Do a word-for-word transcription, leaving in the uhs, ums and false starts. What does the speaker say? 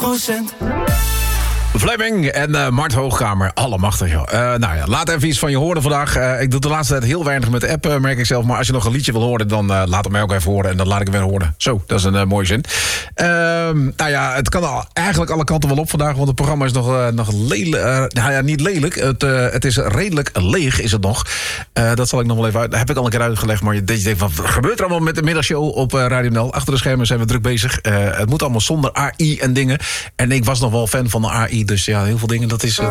procent. Fleming en uh, Mart Hoogkamer, allemachtig joh. Uh, nou ja, laat even iets van je horen vandaag. Uh, ik doe de laatste tijd heel weinig met de app, uh, merk ik zelf. Maar als je nog een liedje wil horen, dan uh, laat het mij ook even horen. En dan laat ik het weer horen. Zo, dat is een uh, mooie zin. Uh, nou ja, het kan al, eigenlijk alle kanten wel op vandaag. Want het programma is nog, uh, nog lelijk. Uh, nou ja, niet lelijk. Het, uh, het is redelijk leeg, is het nog. Uh, dat zal ik nog wel even uit. Dat heb ik al een keer uitgelegd. Maar je denkt, wat gebeurt er allemaal met de middagshow op uh, Radio Nel? Achter de schermen zijn we druk bezig. Uh, het moet allemaal zonder A I en dingen. En ik was nog wel fan van de A I. Dus ja, heel veel dingen, dat is... Uh,